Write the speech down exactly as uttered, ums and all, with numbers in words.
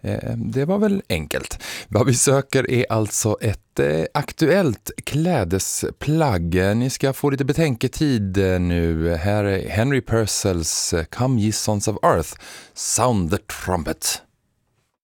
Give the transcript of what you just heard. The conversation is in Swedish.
Eh, det var väl enkelt. Vad vi söker är alltså ett eh, aktuellt klädesplagg. Ni ska få lite betänketid eh, nu. Här är Henry Purcells eh, Come Ye Sons of Earth, Sound the Trumpet.